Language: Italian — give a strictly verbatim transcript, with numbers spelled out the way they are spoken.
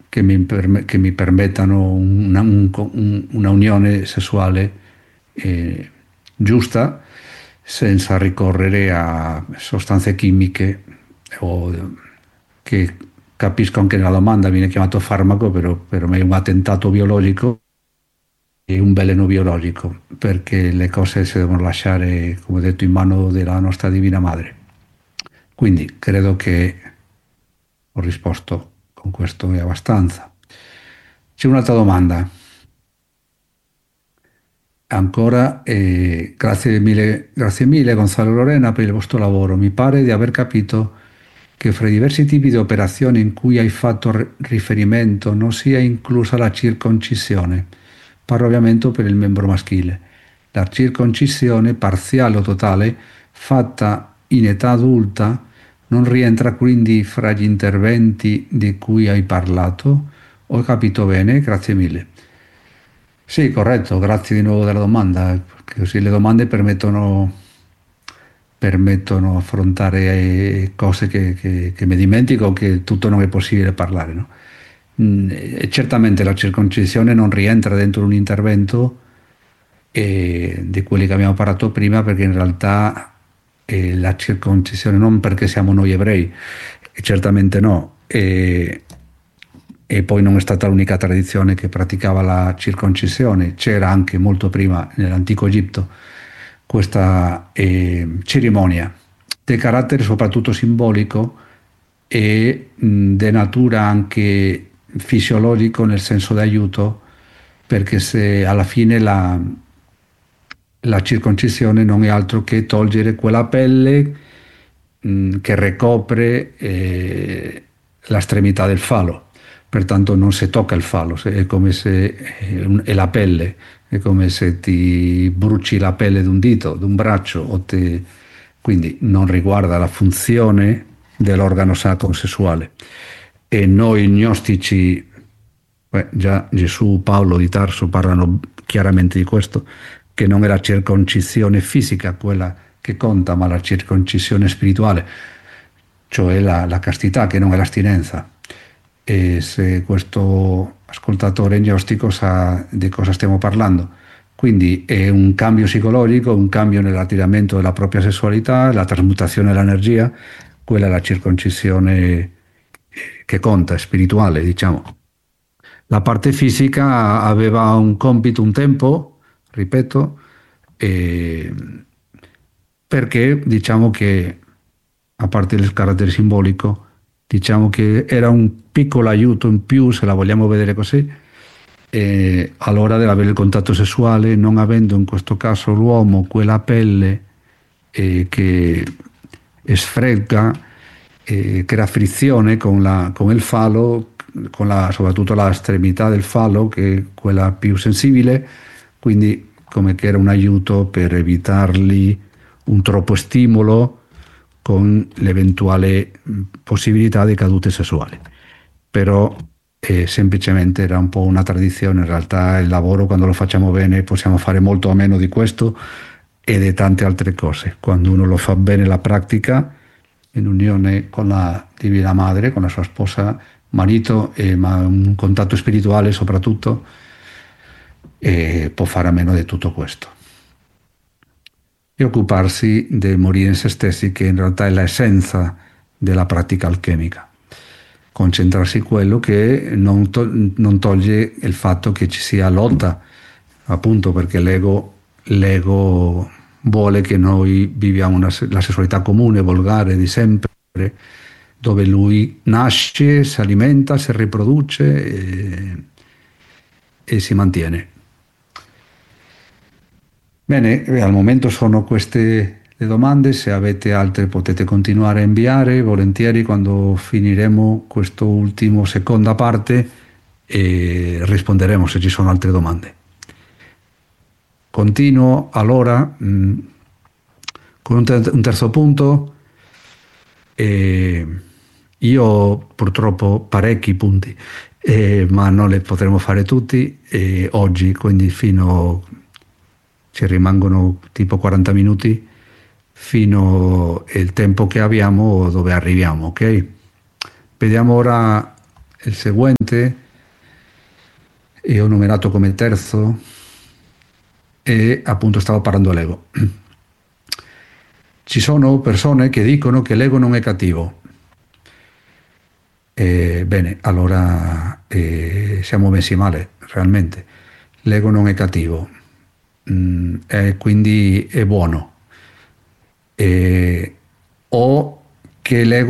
che mi, perme- che mi permettano una, un- un- una unione sessuale eh, giusta, senza ricorrere a sostanze chimiche o che capisco anche nella domanda viene chiamato farmaco, però per me è un attentato biologico e un veleno biologico, perché le cose si devono lasciare, come ho detto, in mano della nostra Divina Madre. Quindi credo che ho risposto con questo è abbastanza. C'è un'altra domanda. Ancora, eh, grazie mille, grazie mille Gonzalo Lorena per il vostro lavoro. Mi pare di aver capito che fra i diversi tipi di operazioni in cui hai fatto re- riferimento non sia inclusa la circoncisione. Parlo ovviamente per il membro maschile. La circoncisione parziale o totale, fatta in età adulta, non rientra quindi fra gli interventi di cui hai parlato? Ho capito bene? Grazie mille. Sì, corretto, grazie di nuovo della domanda, così le domande permettono, permettono affrontare eh, cose che, che- che mi dimentico, che tutto non è possibile parlare, no? Mm, e certamente la circoncisione non rientra dentro un intervento eh, di quelli che abbiamo parlato prima, perché in realtà eh, la circoncisione non perché siamo noi ebrei, e certamente no, e, e poi non è stata l'unica tradizione che praticava la circoncisione, c'era anche molto prima nell'antico Egitto questa eh, cerimonia di carattere soprattutto simbolico e mh, di natura anche fisiologico nel senso d'aiuto, perché se alla fine la, la circoncisione non è altro che togliere quella pelle mh, che ricopre eh, la estremità del falo. Pertanto non si tocca il falo, se- è come se eh, un- è la pelle, è come se ti bruci la pelle di un dito, di un braccio, o te- quindi non riguarda la funzione dell'organo sacro sessuale. E noi gnostici, beh, già Gesù, Paolo di Tarso parlano chiaramente di questo, che non è la circoncisione fisica quella che conta, ma la circoncisione spirituale, cioè la, la castità, che non è l'astinenza. E se questo ascoltatore gnostico sa di cosa stiamo parlando. Quindi è un cambio psicologico, un cambio nell'atteggiamento della propria sessualità, la trasmutazione dell'energia, quella è la circoncisione che conta, è spirituale, diciamo. La parte fisica aveva un compito, un tempo, ripeto, e perché diciamo che, a parte il carattere simbolico, diciamo che era un piccolo aiuto in più, se la vogliamo vedere così, eh, all'ora dell'avere il contatto sessuale, non avendo in questo caso l'uomo quella pelle eh, che sfregga, eh, crea frizione con, la, con il falo, con la, soprattutto la estremità del falo, che è quella più sensibile, quindi come che era un aiuto per evitargli un troppo stimolo con l'eventuale mh, possibilità di cadute sessuali. Però eh, semplicemente era un po' una tradizione, in realtà il lavoro quando lo facciamo bene possiamo fare molto a meno di questo e di tante altre cose. Quando uno lo fa bene la pratica, in unione con la Divina Madre, con la sua sposa, marito, e ma un contatto spirituale soprattutto, e può fare a meno di tutto questo. E occuparsi di morire in se stessi, che in realtà è l'essenza della pratica alchemica. Concentrarsi in quello che non, to- non toglie il fatto che ci sia lotta, appunto perché l'ego, l'ego vuole che noi viviamo una, la sessualità comune, volgare di sempre, dove lui nasce, si alimenta, si riproduce e, e si mantiene. Bene, eh, al momento sono queste le domande, se avete altre potete continuare a inviare volentieri quando finiremo questa ultima seconda parte e risponderemo se ci sono altre domande. Continuo allora mh, con un, ter- un terzo punto. E io ho purtroppo parecchi punti, eh, ma non li potremo fare tutti e oggi, quindi fino ci rimangono tipo quaranta minuti fino al tempo che abbiamo dove arriviamo, ok? Vediamo ora il seguente, e ho numerato come terzo, e appunto stavo parlando dell'ego. Ci sono persone che dicono che l'ego non è cattivo. E, bene, allora eh, siamo messi male, realmente. L'ego non è cattivo, mm, e quindi è buono. E, o che l'ego